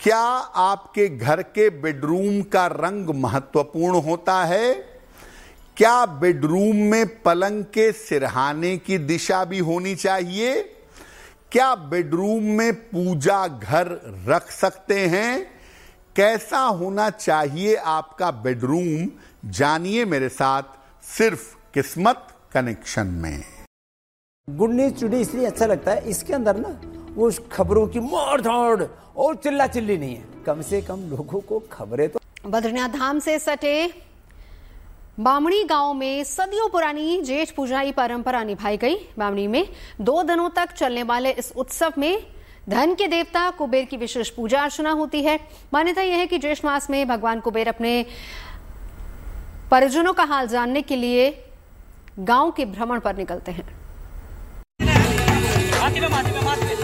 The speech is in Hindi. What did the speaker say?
क्या आपके घर के बेडरूम का रंग महत्वपूर्ण होता है? क्या बेडरूम में पलंग के सिरहाने की दिशा भी होनी चाहिए? क्या बेडरूम में पूजा घर रख सकते हैं? कैसा होना चाहिए आपका बेडरूम? जानिए मेरे साथ सिर्फ किस्मत कनेक्शन में। गुड न्यूज टुडे इसलिए अच्छा लगता है, इसके अंदर ना वो खबरों की मार धाड़ और चिल्ला चिल्ली नहीं है, कम से कम लोगों को खबरें तो। बद्रीनाथ धाम से सटे बामणी गांव में सदियों पुरानी जेठ पूजाई परंपरा निभाई गई। बामणी में 2 दिनों तक चलने वाले इस उत्सव में धन के देवता कुबेर की विशेष पूजा अर्चना होती है। मान्यता यह है कि ज्येष्ठ मास में भगवान कुबेर अपने परिजनों का हाल जानने के लिए गांव के भ्रमण पर निकलते हैं।